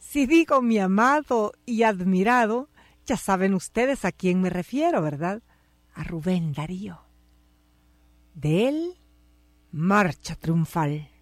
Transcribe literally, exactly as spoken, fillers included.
Si digo mi amado y admirado, ya saben ustedes a quién me refiero, ¿verdad? A Rubén Darío. De él, Marcha Triunfal.